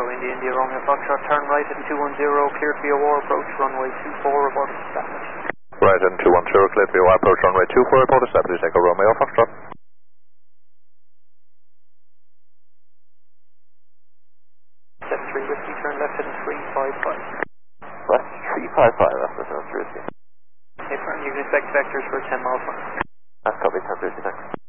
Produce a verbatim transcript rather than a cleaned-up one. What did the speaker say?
Echo India, India, Romeo Foxtrot, turn right at two one zero, clear to B O R, approach runway two four, report established. Right at two one zero, clear to B O R, approach runway two four, report established, Echo Romeo Foxtrot. seven three Whiskey, turn left at three five five. West three five five, that's the seven three Whiskey. Okay, firm, you can expect vectors for ten miles per hour. That's copy, ten thirty, thanks.